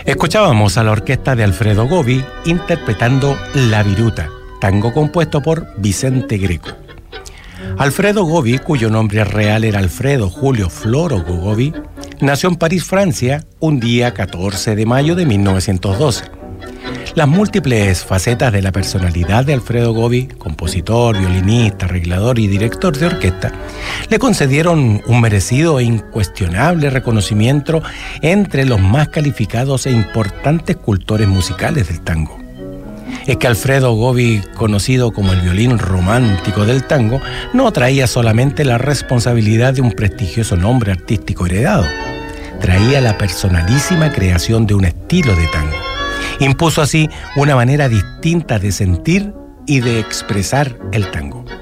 Escuchábamos a la orquesta de Alfredo Gobi interpretando La Viruta, tango compuesto por Vicente Greco. Alfredo Gobi, cuyo nombre real era Alfredo Julio Flórogo Gobi, nació en París, Francia, un día 14 de mayo de 1912. Las múltiples facetas de la personalidad de Alfredo Gobi, compositor, violinista, arreglador y director de orquesta, le concedieron un merecido e incuestionable reconocimiento entre los más calificados e importantes cultores musicales del tango. Es que Alfredo Gobi, conocido como el violín romántico del tango, no traía solamente la responsabilidad de un prestigioso nombre artístico heredado, traía la personalísima creación de un estilo de tango. Impuso así una manera distinta de sentir y de expresar el tango.